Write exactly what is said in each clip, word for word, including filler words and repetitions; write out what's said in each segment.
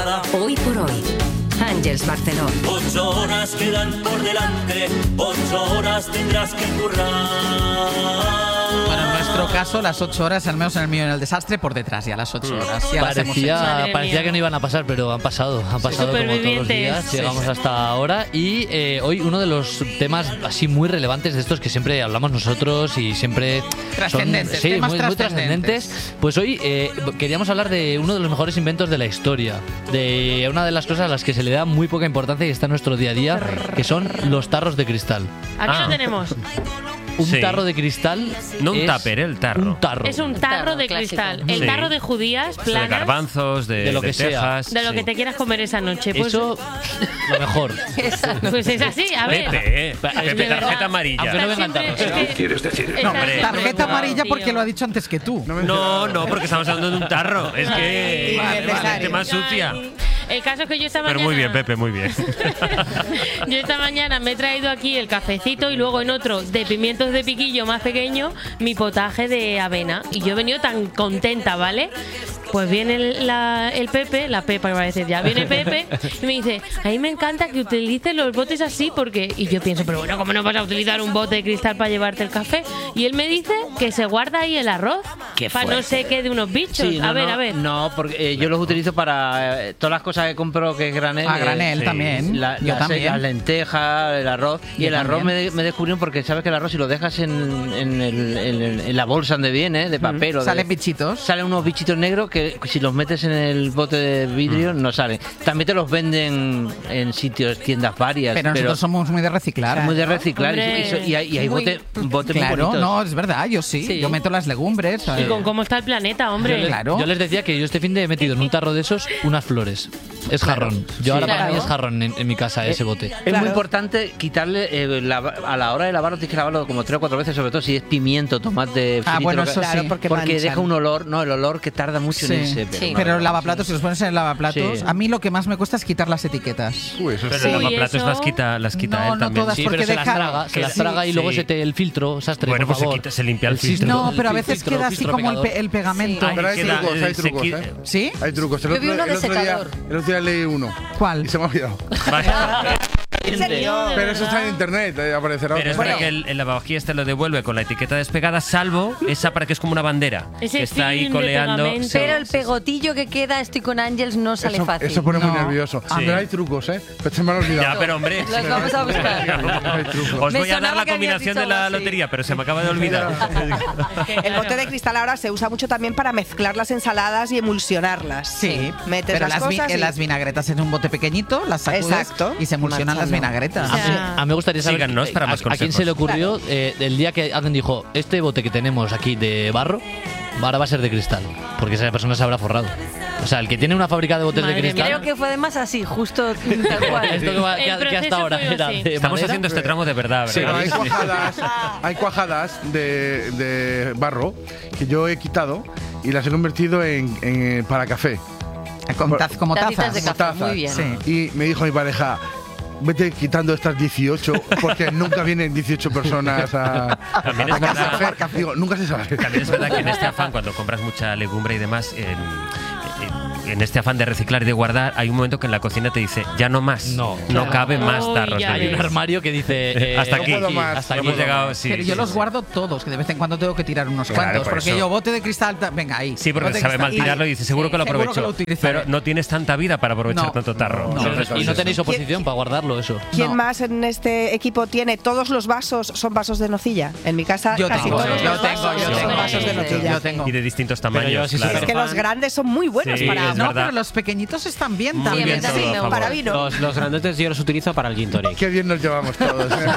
nada. Hoy por hoy, Àngels Barceló. Ocho horas quedan por delante, ocho horas tendrás que currar. Bueno, en nuestro caso, las ocho horas, al menos en el mío en el desastre, por detrás ya las ocho horas. Ya las hemos hecho. Parecía, parecía que no iban a pasar, pero han pasado. Han pasado como todos los días. Llegamos hasta ahora. Y eh, hoy uno de los temas así muy relevantes de estos que siempre hablamos nosotros y siempre trascendentes, son sí, temas muy, muy trascendentes. Pues hoy eh, queríamos hablar de uno de los mejores inventos de la historia. De una de las cosas a las que se le da muy poca importancia y está en nuestro día a día, que son los tarros de cristal. Aquí ah. lo tenemos. Un sí. tarro de cristal. No un tupper, el tarro. Un tarro. Es un tarro, tarro de clásico. Cristal. El sí. tarro de judías, planas. De garbanzos, de, de lo que de tejas. Sea. De lo sí. que te quieras comer esa noche. Pues eso, lo mejor. Pues es así, a ver. Pepe, eh. Pepe, tarjeta amarilla. Aunque no vengan tarros. ¿Qué quieres decir? No, hombre. Tarjeta amarilla porque lo ha dicho antes que tú. No, no, porque estamos hablando de un tarro. Es que vale, vale, es tema sucia. El caso es que yo esta mañana... Pero muy bien, Pepe, muy bien. Yo esta mañana me he traído aquí el cafecito y luego en otro de pimientos de piquillo más pequeño mi potaje de avena. Y yo he venido tan contenta, ¿vale? Pues viene el, la, el Pepe, la Pepa iba a decir ya, viene Pepe y me dice, a mí me encanta que utilices los botes así porque... Y yo pienso, pero bueno, ¿cómo no vas a utilizar un bote de cristal para llevarte el café? Y él me dice que se guarda ahí el arroz para no sé qué de unos bichos. Sí, no, a ver, no, a ver. No, porque eh, yo los utilizo para eh, todas las cosas que compro que es granel. A granel eh, también. La, yo las, también. Las lentejas, el arroz. Yo y el también. arroz me, de, me descubrieron porque sabes que el arroz si lo dejas en, en, el, en, el, en la bolsa donde viene, de papel mm. o de, salen bichitos. Salen unos bichitos negros que si los metes en el bote de vidrio mm. no salen. También te los venden en sitios, tiendas varias. Pero nosotros pero somos muy de reciclar. Muy de reciclar. Y, y, y hay, y hay muy, bote, bote claro, muy bonitos. No, es verdad, yo sí. sí. Yo meto las legumbres. Y con cómo está el planeta, hombre. Yo les, claro. yo les decía que yo este fin de he metido en un tarro de esos unas flores. Es jarrón. Yo sí, ahora claro. para mí es jarrón en, en mi casa ese bote. Es claro. muy importante quitarle eh, la, a la hora de lavarlo, tienes que lavarlo como tres o cuatro veces, sobre todo si es pimiento, tomate, ah, frito, bueno, que, eso claro, sí. porque, porque deja un olor, no, el olor que tarda mucho sí. en irse. Pero, sí. no, pero el no, lavaplatos, sí. si los pones en el lavaplatos, sí. a mí lo que más me cuesta es quitar las etiquetas. Uy, eso pero sí. el lavaplatos eso... las quita, las quita no, él no también. Todas, sí, porque pero se deja... las traga, se las traga y luego sí. se te el filtro, sastre, bueno, por pues favor. se, quita, se limpia el filtro. No, pero a veces filtro, queda filtro, así como pecador. el, pe el pegamento. Sí. Pero hay queda, trucos, hay trucos, quita, ¿eh? ¿Sí? Hay trucos. El Yo vi uno de el otro día, el otro día leí uno. ¿Cuál? Y se me ha olvidado. Pero eso está en internet, eh, aparecerá. Pero es bueno. verdad que el, el lavavajillas te lo devuelve con la etiqueta despegada, salvo esa para que es como una bandera. Ese que está ahí coleando. Pero el pegotillo que queda, estoy con Ángels, no sale eso, fácil. Eso pone no. muy nervioso. Sí. Pero hay trucos, ¿eh? Pero se me han olvidado. Ya, pero hombre. Los vamos a buscar. Hay trucos. Os Me voy a dar sonaba la que habías combinación dicho de la algo así. lotería, pero se me acaba de olvidar. El bote de cristal ahora se usa mucho también para mezclar las ensaladas y emulsionarlas. Sí, metes pero las, las, cosas vi y... las vinagretas en un bote pequeñito, las sacudes Exacto. y se emulsionan Marchando. las vinagretas. O sea, A mí, a mí me gustaría saber Síganos para más a, a quién se le ocurrió Claro. eh, el día que alguien dijo, este bote que tenemos aquí de barro, ahora va a ser de cristal, porque esa persona se habrá forrado. O sea, el que tiene una fábrica de botes Madre de cristal... Creo que fue además así, justo tal cual. Esto que, va, que, que hasta ahora era de Estamos madera. haciendo este tramo de verdad, ¿verdad? Pero hay cuajadas, hay cuajadas de, de barro que yo he quitado y las he convertido en, en para café. Con taz, como Tacitas tazas. de Como café, tazas. muy bien. Sí. Y me dijo mi pareja, vete quitando estas dieciocho porque nunca vienen dieciocho personas a, También es a casa a verdad. tomar café. Digo, nunca se sabe. También es verdad que en este afán, cuando compras mucha legumbre y demás, en, en, en este afán de reciclar y de guardar, hay un momento que en la cocina te dice, ya no más, No, no claro. cabe más Uy, tarros ya de Hay un vidrio. armario que dice... eh, Hasta no aquí, puedo más. hasta hemos aquí. llegado, sí, Pero sí, yo sí, los sí. guardo todos, que de vez en cuando tengo que tirar unos Claro, cuantos. por Porque eso. yo, bote de cristal, venga ahí. Sí, porque bote de sabe mal cristal, tirarlo y ahí. dice, seguro que lo Seguro aprovecho. que lo utilizaré. Pero no tienes tanta vida para aprovechar No. tanto tarro. No. Entonces, Y no pues tenéis eso. oposición para guardarlo, eso. ¿Quién No. más en este equipo tiene? Todos los vasos son vasos de nocilla. En mi casa Yo casi tengo, todos yo los tengo, vasos yo son tengo. vasos de nocilla. Yo tengo. Y de distintos Pero yo tamaños, sí soy claro. Es que los grandes son muy buenos Sí, para... es No, verdad. pero los pequeñitos están bien Muy también. bien Sí, todo, me a gusta. favor. Para vino. Los, los grandotes yo los utilizo para el gin tonic. Qué bien nos llevamos todos. ¿eh?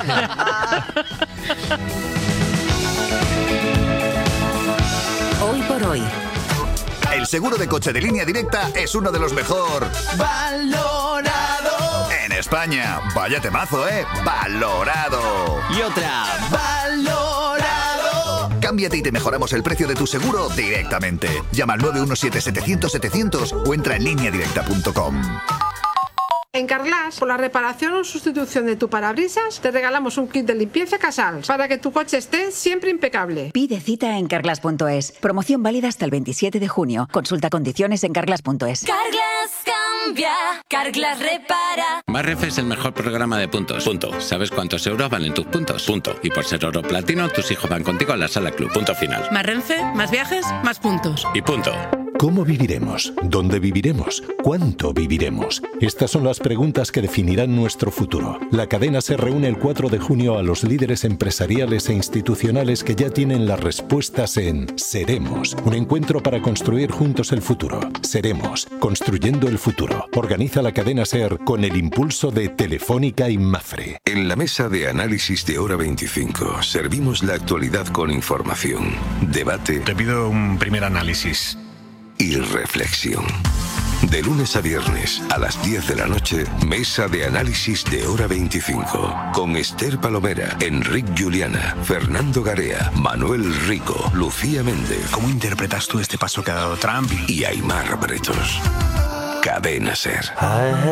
Hoy por hoy. El seguro de coche de Línea Directa es uno de los mejor valorado en España. Vaya temazo, ¿eh? Valorado. Y otra, valorado. Cámbiate y te mejoramos el precio de tu seguro directamente. Llama al nueve uno siete, setecientos, setecientos o entra en línea directa punto com. En Carglass, por la reparación o sustitución de tu parabrisas, te regalamos un kit de limpieza Casals para que tu coche esté siempre impecable. Pide cita en carglass punto es. Promoción válida hasta el veintisiete de junio. Consulta condiciones en carglass punto es. Carglass cambia. limpia, Carglass repara. Más Renfe es el mejor programa de puntos. Punto. ¿Sabes cuántos euros valen tus puntos? Punto. Y por ser oro platino, tus hijos van contigo a la sala club. Punto final. Más Renfe, más viajes, más puntos. Y punto. ¿Cómo viviremos? ¿Dónde viviremos? ¿Cuánto viviremos? Estas son las preguntas que definirán nuestro futuro. La cadena se reúne el cuatro de junio a los líderes empresariales e institucionales que ya tienen las respuestas en Seremos, un encuentro para construir juntos el futuro. Seremos, construyendo el futuro. Organiza la cadena SER con el impulso de Telefónica y Mafre. En la mesa de análisis de Hora veinticinco servimos la actualidad con información, debate. Te pido un primer análisis. Y reflexión. De lunes a viernes a las diez de la noche, mesa de análisis de Hora veinticinco. Con Esther Palomera, Enric Juliana, Fernando Garea, Manuel Rico, Lucía Méndez. ¿Cómo interpretas tú este paso que ha dado Trump? Y Aimar Bretos. Cadena SER.